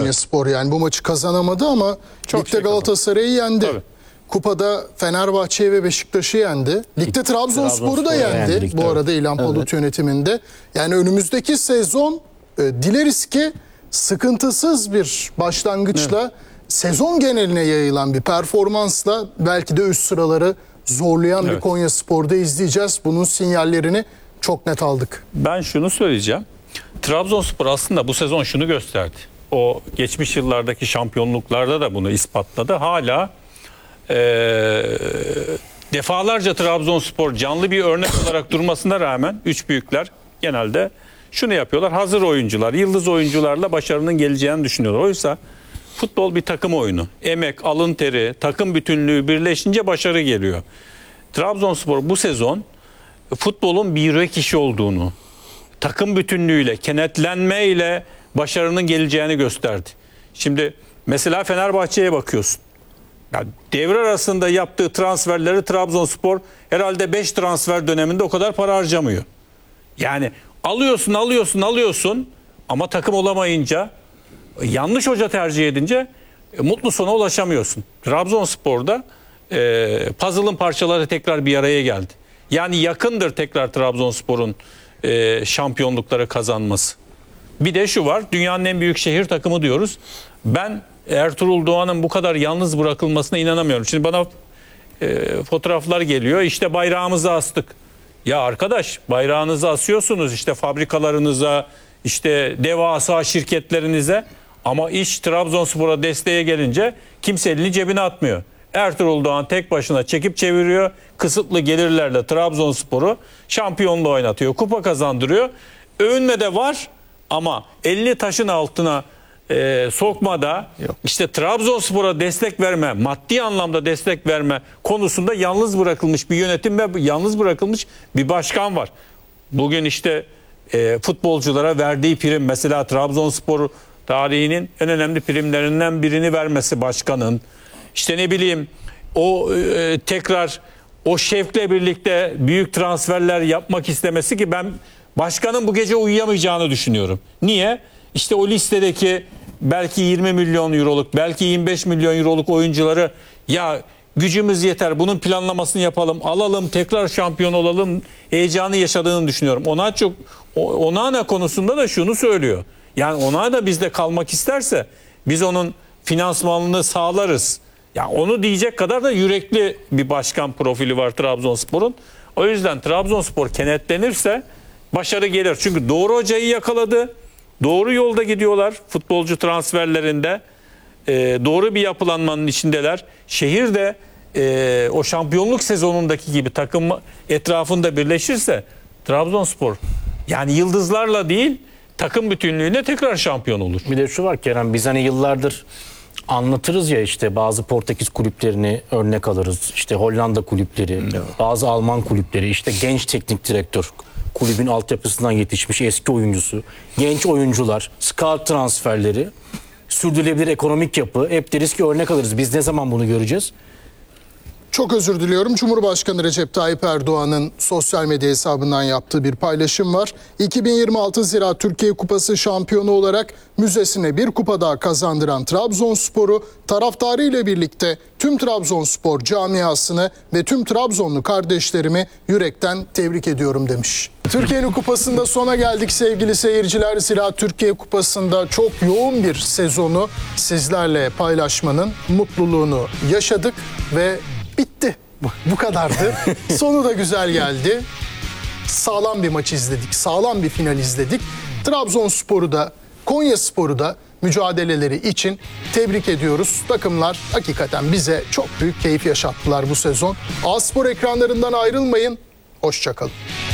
Konyaspor. Yani bu maçı kazanamadı ama ligde Galatasaray'ı yendi. Tabii. Kupada Fenerbahçe'yi ve Beşiktaş'ı yendi. Ligde Trabzonspor'u da yendi. Bu arada İlhan Palut yönetiminde. Yani önümüzdeki sezon dileriz ki sıkıntısız bir başlangıçla sezon geneline yayılan bir performansla belki de üst sıraları zorlayan bir Konyaspor'da izleyeceğiz. Bunun sinyallerini çok net aldık. Ben şunu söyleyeceğim. Trabzonspor aslında bu sezon şunu gösterdi. O geçmiş yıllardaki şampiyonluklarda da bunu ispatladı. Hala defalarca Trabzonspor canlı bir örnek olarak durmasına rağmen üç büyükler genelde şunu yapıyorlar. Hazır oyuncular, yıldız oyuncularla başarının geleceğini düşünüyorlar. Oysa futbol bir takım oyunu. Emek, alın teri, takım bütünlüğü birleşince başarı geliyor. Trabzonspor bu sezon futbolun bir yürek işi olduğunu, takım bütünlüğüyle, kenetlenmeyle başarının geleceğini gösterdi. Şimdi mesela Fenerbahçe'ye bakıyorsun. Yani devre arasında yaptığı transferleri Trabzonspor herhalde 5 transfer döneminde o kadar para harcamıyor. Yani alıyorsun ama takım olamayınca, yanlış hoca tercih edince mutlu sona ulaşamıyorsun. Trabzonspor'da puzzle'ın parçaları tekrar bir araya geldi. Yani yakındır tekrar Trabzonspor'un şampiyonlukları kazanması. Bir de şu var, dünyanın en büyük şehir takımı diyoruz. Ben Ertuğrul Doğan'ın bu kadar yalnız bırakılmasına inanamıyorum. Şimdi bana fotoğraflar geliyor, işte bayrağımızı astık. Ya arkadaş, bayrağınızı asıyorsunuz işte fabrikalarınıza, işte devasa şirketlerinize, ama iş Trabzonspor'a desteğe gelince kimse elini cebine atmıyor. Ertuğrul Doğan tek başına çekip çeviriyor. Kısıtlı gelirlerle Trabzonspor'u şampiyonluğa oynatıyor. Kupa kazandırıyor. Övünme de var ama elini taşın altına sokmada, işte Trabzonspor'a destek verme, maddi anlamda destek verme konusunda yalnız bırakılmış bir yönetim ve yalnız bırakılmış bir başkan var. Bugün işte futbolculara verdiği prim, mesela Trabzonspor tarihinin en önemli primlerinden birini vermesi başkanın. İşte ne bileyim, o tekrar o şevkle birlikte büyük transferler yapmak istemesi, ki ben başkanın bu gece uyuyamayacağını düşünüyorum. Niye? İşte o listedeki belki 20 milyon euroluk, belki 25 milyon euroluk oyuncuları, ya gücümüz yeter, bunun planlamasını yapalım, alalım, tekrar şampiyon olalım heyecanı yaşadığını düşünüyorum. Onana konusunda da şunu söylüyor. Yani Onana da bizde kalmak isterse biz onun finansmanını sağlarız. Yani onu diyecek kadar da yürekli bir başkan profili var Trabzonspor'un. O yüzden Trabzonspor kenetlenirse başarı gelir. Çünkü doğru hocayı yakaladı. Doğru yolda gidiyorlar futbolcu transferlerinde. Doğru bir yapılanmanın içindeler. Şehir de o şampiyonluk sezonundaki gibi takım etrafında birleşirse Trabzonspor, yani yıldızlarla değil, takım bütünlüğüne tekrar şampiyon olur. Bir de şu var Kerem, biz hani yıllardır anlatırız ya, işte bazı Portekiz kulüplerini örnek alırız. İşte Hollanda kulüpleri, bazı Alman kulüpleri, işte genç teknik direktör, kulübün altyapısından yetişmiş eski oyuncusu, genç oyuncular, scout transferleri, sürdürülebilir ekonomik yapı, hep deriz ki örnek alırız. Biz ne zaman bunu göreceğiz? Çok özür diliyorum. Cumhurbaşkanı Recep Tayyip Erdoğan'ın sosyal medya hesabından yaptığı bir paylaşım var. 2026 Ziraat Türkiye Kupası şampiyonu olarak müzesine bir kupa daha kazandıran Trabzonspor'u taraftarıyla birlikte tüm Trabzonspor camiasını ve tüm Trabzonlu kardeşlerimi yürekten tebrik ediyorum demiş. Türkiye'nin kupasında sona geldik sevgili seyirciler. Ziraat Türkiye Kupası'nda çok yoğun bir sezonu sizlerle paylaşmanın mutluluğunu yaşadık ve bitti. Bu kadardı. Sonu da güzel geldi. Sağlam bir maç izledik. Sağlam bir final izledik. Trabzonspor'u da Konyaspor'u da mücadeleleri için tebrik ediyoruz. Takımlar hakikaten bize çok büyük keyif yaşattılar bu sezon. A-Spor ekranlarından ayrılmayın. Hoşça kalın.